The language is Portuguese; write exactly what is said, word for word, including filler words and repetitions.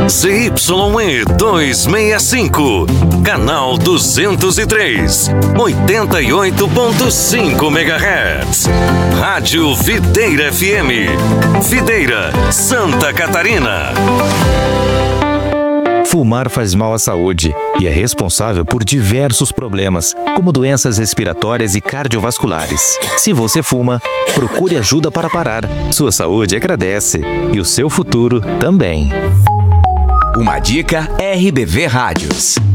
Z Y E duzentos e sessenta e cinco, canal duzentos e três, oitenta e oito ponto cinco megahertz. Rádio Videira F M, Videira, Santa Catarina. Fumar faz mal à saúde e é responsável por diversos problemas, como doenças respiratórias e cardiovasculares. Se você fuma, procure ajuda para parar. Sua saúde agradece e o seu futuro também. Uma dica R B V Rádios.